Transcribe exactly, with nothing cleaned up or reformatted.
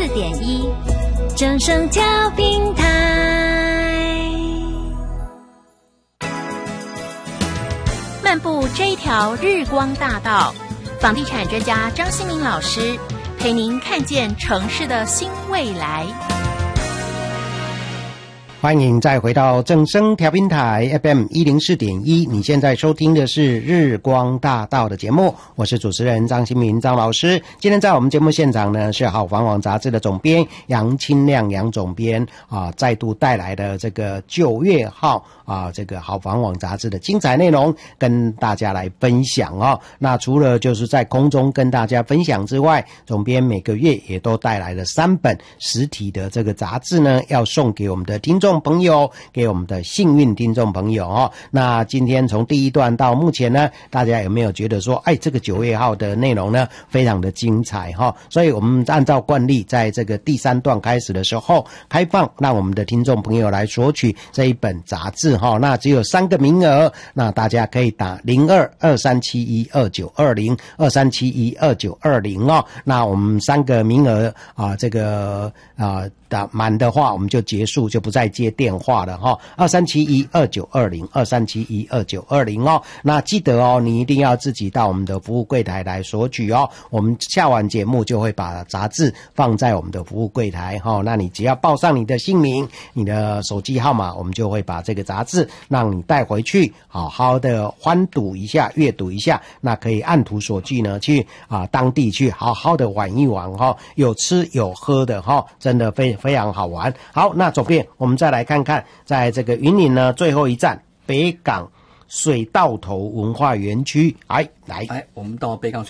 四点一，正声调频台。漫步这一条日光大道，房地产专家张新民老师陪您看见城市的新未来。 欢迎再回到正声调频台 F M 一零四点一，你现在收听的是日光大道的节目，我是主持人张新民张老师。今天在我们节目现场呢，是好房网杂志的总编杨清亮杨总编啊，再度带来的这个九月号啊，这个好房网杂志的精彩内容跟大家来分享哦。那除了就是在空中跟大家分享之外，总编每个月也都带来了三本实体的这个杂志呢，要送给我们的听众朋友，给我们的幸运听众朋友哦。那今天从第一段到目前呢，大家有没有觉得说，哎，这个九月号的内容呢，非常的精彩哈、哦？所以我们按照惯例，在这个第三段开始的时候，开放让我们的听众朋友来索取这一本杂志哈、哦。那只有三个名额，那大家可以打零二二三七一二九二零二三七一二九二零哦。那我们三个名额啊，这个啊。打满的话我们就结束，就不再接电话了哈。二三七一二九二零二三七一二九二零哦。那记得哦，你一定要自己到我们的服务柜台来索取哦。我们下完节目就会把杂志放在我们的服务柜台哈。那你只要报上你的姓名、你的手机号码，我们就会把这个杂志让你带回去，好好的欢读一下、阅读一下。那可以按图索骥呢，去啊当地去好好的玩一玩哈，有吃有喝的哈，真的非非常好玩。好，那总编，我们再来看看，在这个云林呢，最后一站北港水稻头文化园区，来来， 哎，我们到北港水